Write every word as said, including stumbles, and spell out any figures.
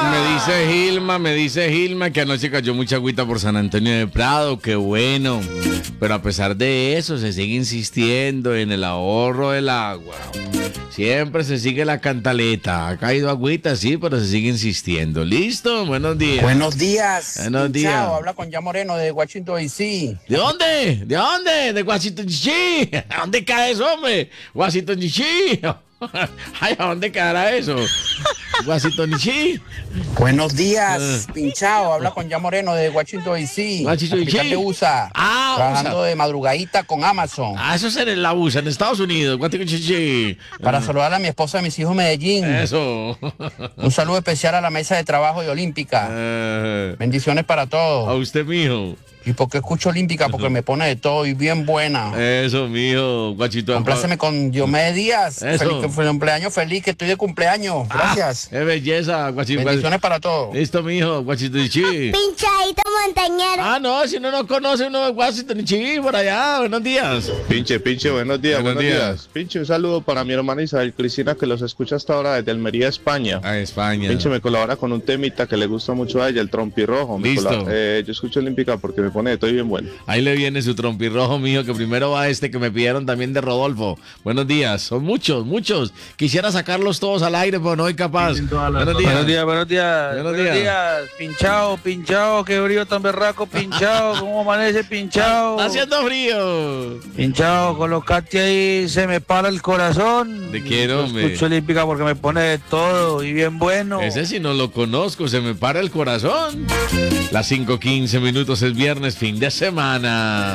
Me dice Gilma, me dice Gilma que anoche cayó mucha agüita por San Antonio de Prado, qué bueno. Pero a pesar de eso, se sigue insistiendo en el ahorro del agua. Siempre se sigue la cantaleta. Ha caído agüita, sí, pero se sigue insistiendo. ¿Listo? Buenos días. Buenos días. Buenos días. Chao, habla con Ya Moreno de Washington, D C ¿De dónde? ¿De dónde? ¿De Washington, D C? ¿A dónde cae eso, hombre? Washington, D C. Ay, ¿a dónde quedará eso? Washington, D C. Buenos días, pinchao. Habla con Ya Moreno de Washington, D C Washington, D C. Aplicante U S A. Ah, Trabajando U S A. de madrugadita con Amazon. Ah, eso es en la U S A, en Estados Unidos. Washington, D C. Para saludar a mi esposa y mis hijos en Medellín. Eso. Un saludo especial a la mesa de trabajo de Olímpica. Eh, Bendiciones para a todos. usted, mijo. ¿Y por qué escucho Olímpica? Porque me pone de todo y bien buena. Eso, mijo. Guachito. Compláceme con Diomedes Díaz. Eso. Feliz, que fue cumpleaños feliz, que estoy de cumpleaños. Gracias. Qué belleza, Guachito. Bendiciones para todos. Listo, mijo. Guachito, D C. Pinchadito montañero. Ah, no, si no nos conoce uno de Washington, D C, por allá. Buenos días. Pinche, pinche, buenos días, Buenos buenos, días. días. Pinche, un saludo para mi hermana Isabel Cristina que los escucha hasta ahora desde Almería, España. A España. Pinche, me colabora con un temita que le gusta mucho a ella, el trompirrojo. Me Listo. colabora- eh, yo escucho Olímpica porque me pone de todo y bien bueno. Ahí le viene su trompirrojo, mijo, que primero va este que me pidieron también de Rodolfo. Buenos días. Son muchos, muchos. Quisiera sacarlos todos al aire, pero no soy capaz. Buenos días. Buenos días, buenos días. Buenos Buenos días. días. Pinchado, pinchado, qué brillo tan berraco, pinchado. ¿Cómo amanece, pinchado? Está haciendo frío. Pinchado, colocate ahí, se me para el corazón. ¿De qué, Yo hombre? Escucho Olímpica porque me pone de todo y bien bueno. Ese sí no lo conozco, se me para el corazón. Las cinco quince minutos es viernes, fin de semana.